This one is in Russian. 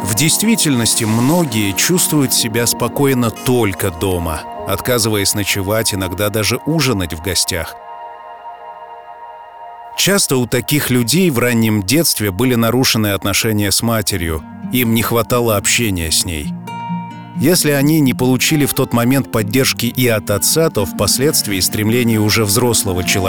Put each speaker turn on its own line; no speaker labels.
В действительности многие чувствуют себя спокойно только дома, отказываясь ночевать, иногда даже ужинать в гостях. Часто у таких людей в раннем детстве были нарушены отношения с матерью, им не хватало общения с ней. Если они не получили в тот момент поддержки и от отца, то впоследствии стремление уже взрослого человека